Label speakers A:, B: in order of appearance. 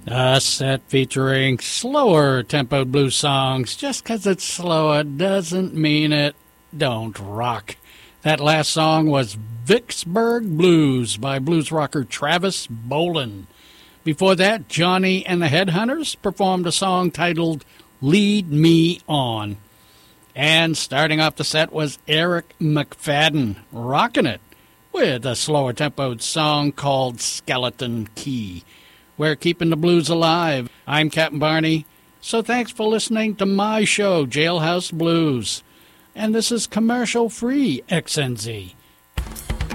A: A set featuring slower tempoed blues songs. Just 'cause it's slower doesn't mean it don't rock. That last song was Vicksburg Blues by blues rocker Travis Boland. Before that, Johnny and the Headhunters performed a song titled Lead Me On. And starting off the set was Eric McFadden, rocking it with a slower tempoed song called Skeleton Key. We're keeping the blues alive. I'm Captain Barney, so thanks for listening to my show, Jailhouse Blues. And this is commercial-free XNZ.